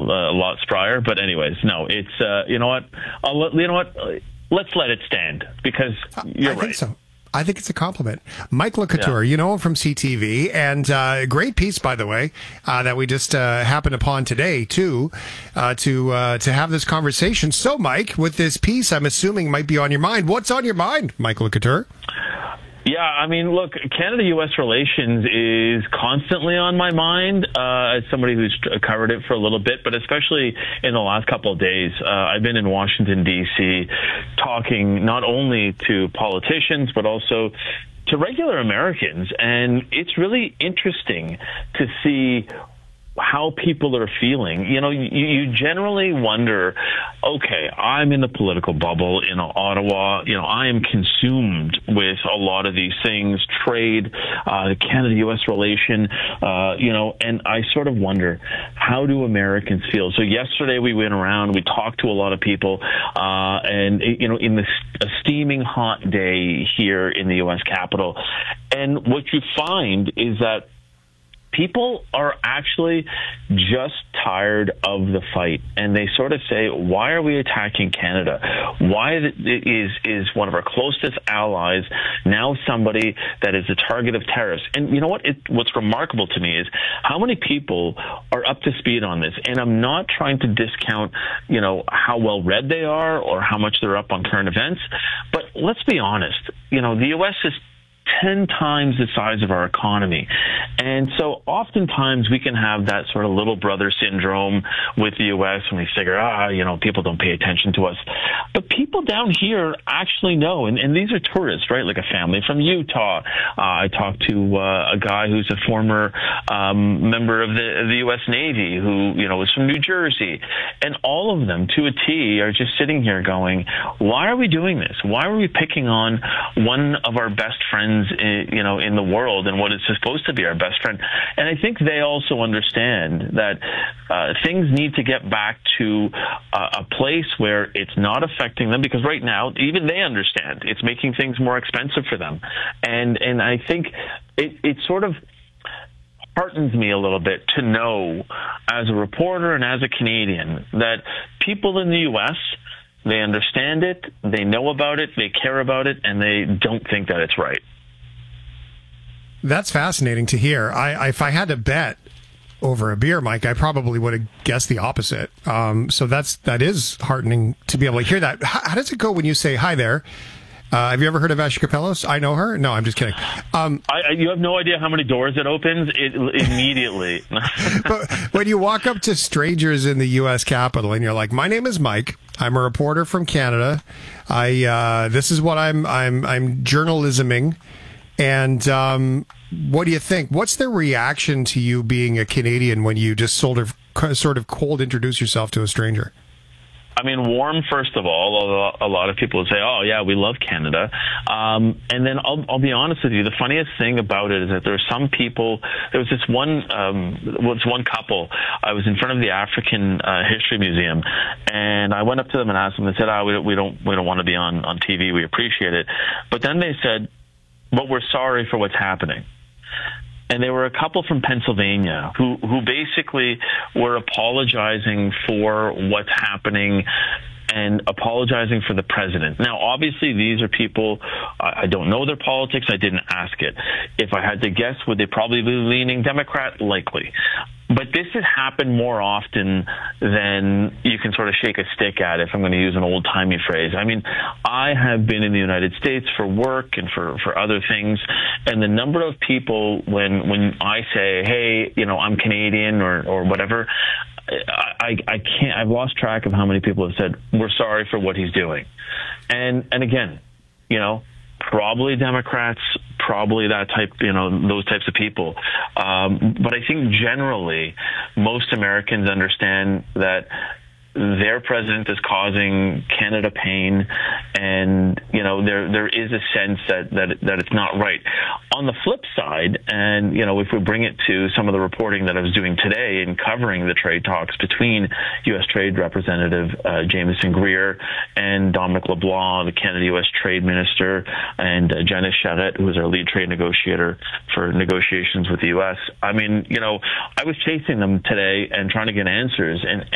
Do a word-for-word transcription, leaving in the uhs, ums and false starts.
uh, lots prior. But anyways, no, it's uh, you know what, I'll, let- you know what, let's let it stand because you're I right. think so. I think it's a compliment. Mike LeCouture, yeah. You know him from C T V, and uh, great piece, by the way, uh, that we just uh, happened upon today, too, uh, to uh, to have this conversation. So, Mike, with this piece, I'm assuming might be on your mind. What's on your mind, Mike LeCouture? Yeah, I mean, look, Canada-U S relations is constantly on my mind uh, as somebody who's covered it for a little bit, but especially in the last couple of days. Uh, I've been in Washington, D C, talking not only to politicians, but also to regular Americans. And it's really interesting to see how people are feeling. You know, you, you generally wonder, okay, I'm in the political bubble in Ottawa. You know, I am consumed with a lot of these things, trade, uh, the Canada-U S relation, uh, you know, and I sort of wonder, how do Americans feel? So yesterday we went around, we talked to a lot of people, uh, and, you know, in this a steaming hot day here in the U S Capitol. And what you find is that people are actually just tired of the fight, and they sort of say, why are we attacking Canada? Why is is one of our closest allies now somebody that is a target of terrorists? And you know what? It, what's remarkable to me is how many people are up to speed on this. And I'm not trying to discount, you know, how well read they are or how much they're up on current events. But let's be honest. You know, the U S is ten times the size of our economy. And so oftentimes we can have that sort of little brother syndrome with the U S when we figure, ah, you know, people don't pay attention to us. But people down here actually know, and, and these are tourists, right? Like a family from Utah. Uh, I talked to uh, a guy who's a former um, member of the, of the U S Navy who, you know, is from New Jersey. And all of them, to a T, are just sitting here going, why are we doing this? Why are we picking on one of our best friends In, you know, in the world and what is supposed to be our best friend? And I think they also understand that uh, things need to get back to uh, a place where it's not affecting them, because right now even they understand it's making things more expensive for them. And and I think it, it sort of heartens me a little bit to know, as a reporter and as a Canadian, that people in the U S, they understand it, they know about it, they care about it, and they don't think that it's right. That's fascinating to hear. I, if I had to bet over a beer, Mike, I probably would have guessed the opposite. Um, so that's that is heartening to be able to hear that. How, how does it go when you say hi there? Uh, have you ever heard of Ashley Capellos? I know her. No, I'm just kidding. Um, I, you have no idea how many doors it opens it, immediately. But when you walk up to strangers in the U S Capitol and you're like, "My name is Mike. I'm a reporter from Canada. I uh, this is what I'm I'm I'm journalisming." And um, what do you think? What's their reaction to you being a Canadian when you just sort of sort of cold introduce yourself to a stranger? I mean, warm, first of all. A lot of people would say, oh, yeah, we love Canada. Um, and then I'll, I'll be honest with you, the funniest thing about it is that there are some people, there was this one, um, was one couple. I was in front of the African uh, History Museum, and I went up to them and asked them, they said, oh, we don't, we don't, we don't want to be on, on T V. We appreciate it. But then they said, but we're sorry for what's happening. And there were a couple from Pennsylvania who, who basically were apologizing for what's happening and apologizing for the president. Now, obviously, these are people, I don't know their politics. I didn't ask it. If I had to guess, would they probably be leaning Democrat? Likely. But this has happened more often than you can sort of shake a stick at, if I'm going to use an old-timey phrase. I mean, I have been in the United States for work and for, for other things, and the number of people when when I say, hey, you know, I'm Canadian or, or whatever, I, I can't, I've lost track of how many people have said, we're sorry for what he's doing. And, and again, you know, probably Democrats, probably that type, you know, those types of people. Um, but I think generally most Americans understand that their president is causing Canada pain, and you know there there is a sense that that that it's not right. On the flip side, and you know if we bring it to some of the reporting that I was doing today in covering the trade talks between U S Trade Representative uh, Jameson Greer and Dominic LeBlanc, the Canada-U S Trade Minister, and uh, Janice Charette, who is our lead trade negotiator for negotiations with the U S. I mean, you know, I was chasing them today and trying to get answers, and